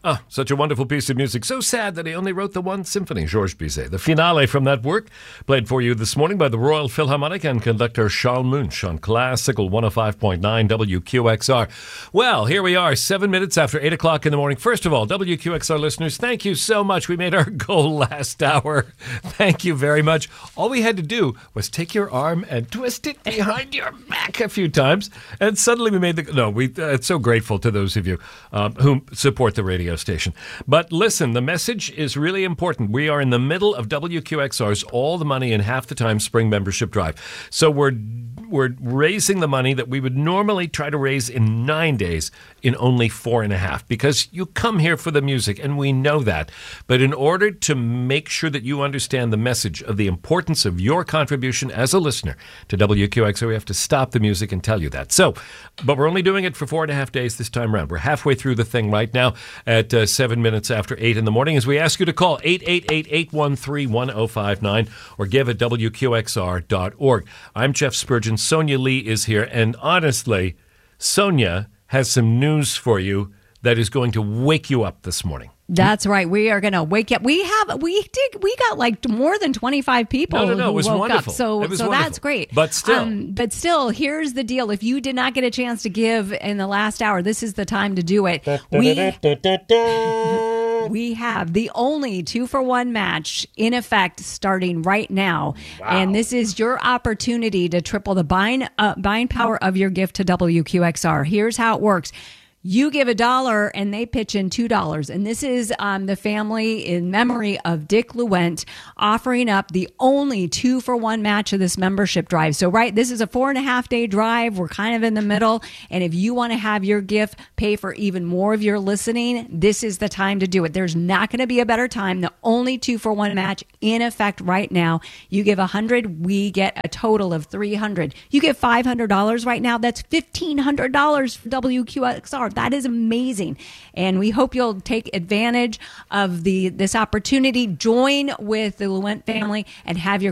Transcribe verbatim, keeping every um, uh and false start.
Ah, such a wonderful piece of music. So sad that he only wrote the one symphony, Georges Bizet. The finale from that work, played for you this morning by the Royal Philharmonic and conductor Charles Munch on Classical one oh five point nine W Q X R. Well, here we are, seven minutes after eight o'clock in the morning. First of all, W Q X R listeners, thank you so much. We made our goal last hour. Thank you very much. All we had to do was take your arm and twist it behind your back a few times, and suddenly we made the... No, we, uh, it's so grateful to those of you um, who support the radio station. But listen, the message is really important. We are in the middle of W Q X R's All the Money in Half the Time Spring Membership Drive. So we're we're raising the money that we would normally try to raise in nine days in only four and a half, because you come here for the music, and we know that. But in order to make sure that you understand the message of the importance of your contribution as a listener to W Q X R, we have to stop the music and tell you that. So, but we're only doing it for four and a half days this time around. We're halfway through the thing right now at uh, seven minutes after eight in the morning, as we ask you to call eight eight eight, eight one three, one oh five nine or give at W Q X R dot org. I'm Jeff Spurgeon. Sonia Lee is here, and honestly, Sonia has some news for you that is going to wake you up this morning. That's right. We are going to wake up. We have, we did, we got like more than twenty-five people no, no, no, who it was woke wonderful. up. So, it was so wonderful. That's great. But still. Um, but still, here's the deal. If you did not get a chance to give in the last hour, this is the time to do it. We, we have the only two for one match in effect starting right now. Wow. And this is your opportunity to triple the buying, uh, buying power of your gift to W Q X R. Here's how it works. You give a dollar and they pitch in two dollars. And this is um, the family in memory of Dick Luent offering up the only two for one match of this membership drive. So, right, this is a four and a half day drive. We're kind of in the middle. And if you want to have your gift pay for even more of your listening, this is the time to do it. There's not going to be a better time. The only two for one match in effect right now. You give one hundred, we get a total of three hundred. You give five hundred dollars right now. That's fifteen hundred dollars for W Q X R. That is amazing. And we hope you'll take advantage of the this opportunity. Join with the Luent family and have your